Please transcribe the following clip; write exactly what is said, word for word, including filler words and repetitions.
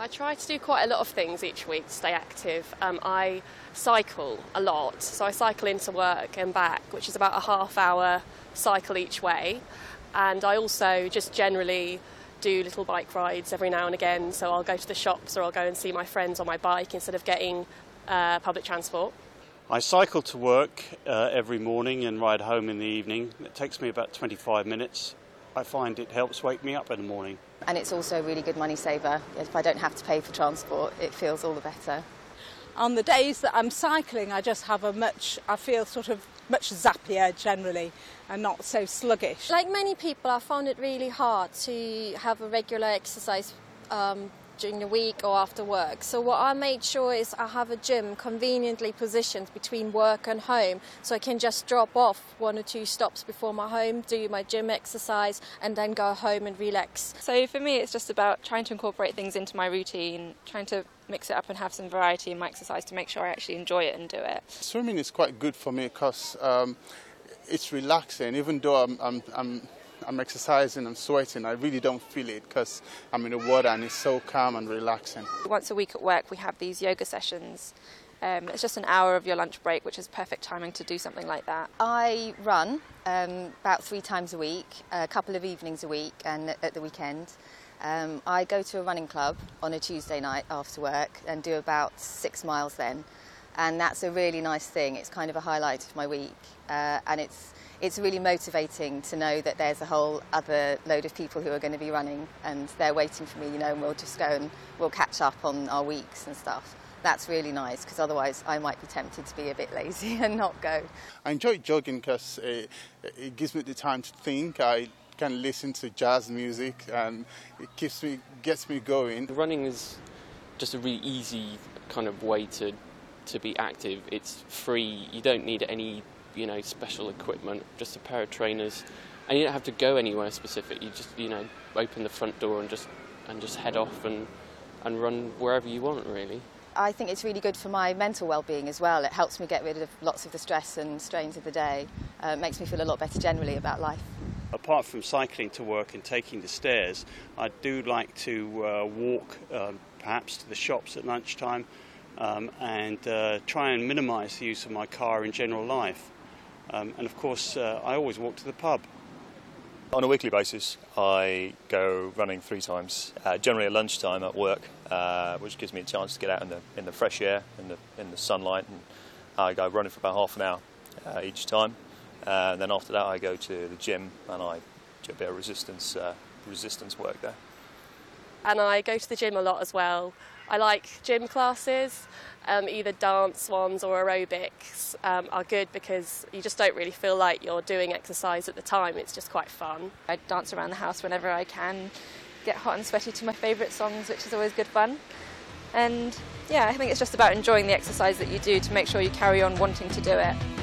try to do quite a lot of things each week to stay active. Um, I cycle a lot, so I cycle into work and back, which is about a half hour cycle each way. And I also just generally do little bike rides every now and again, so I'll go to the shops or I'll go and see my friends on my bike instead of getting uh, public transport. I cycle to work uh, every morning and ride home in the evening. It takes me about twenty-five minutes. I find it helps wake me up in the morning. And it's also a really good money saver. If I don't have to pay for transport, it feels all the better. On the days that I'm cycling, I just have a much, I feel sort of much zappier generally and not so sluggish. Like many people, I found it really hard to have a regular exercise um, during the week or after work. So what I made sure is I have a gym conveniently positioned between work and home, so I can just drop off one or two stops before my home, do my gym exercise and then go home and relax. So for me it's just about trying to incorporate things into my routine, trying to mix it up and have some variety in my exercise to make sure I actually enjoy it and do it. Swimming is quite good for me because um, it's relaxing. Even though I'm, I'm, I'm I'm exercising, I'm sweating, I really don't feel it because I'm in the water and it's so calm and relaxing. Once a week at work we have these yoga sessions. Um, it's just an hour of your lunch break, which is perfect timing to do something like that. I run um, about three times a week, a couple of evenings a week and at the weekend. Um, I go to a running club on a Tuesday night after work and do about six miles then. And that's a really nice thing. It's kind of a highlight of my week uh, and it's It's really motivating to know that there's a whole other load of people who are going to be running and they're waiting for me, you know, and we'll just go and we'll catch up on our weeks and stuff. That's really nice because otherwise I might be tempted to be a bit lazy and not go. I enjoy jogging because it, it gives me the time to think. I can listen to jazz music and it keeps me, gets me going. Running is just a really easy kind of way to, to be active. It's free, you don't need any you know, special equipment, just a pair of trainers, and you don't have to go anywhere specific. You just, you know, open the front door and just and just head off and and run wherever you want, really. I think it's really good for my mental well-being as well. It helps me get rid of lots of the stress and strains of the day. Uh, it makes me feel a lot better generally about life. Apart from cycling to work and taking the stairs, I do like to uh, walk, uh, perhaps to the shops at lunchtime, um, and uh, try and minimise the use of my car in general life. Um, and of course, uh, I always walk to the pub. On a weekly basis, I go running three times, uh, generally at lunchtime at work, uh, which gives me a chance to get out in the in the fresh air, in the in the sunlight, and I go running for about half an hour uh, each time. Uh, and then after that, I go to the gym and I do a bit of resistance uh, resistance work there. And I go to the gym a lot as well. I like gym classes, um, either dance ones or aerobics um, are good because you just don't really feel like you're doing exercise at the time. It's just quite fun. I dance around the house whenever I can, get hot and sweaty to my favourite songs, which is always good fun. And yeah, I think it's just about enjoying the exercise that you do to make sure you carry on wanting to do it.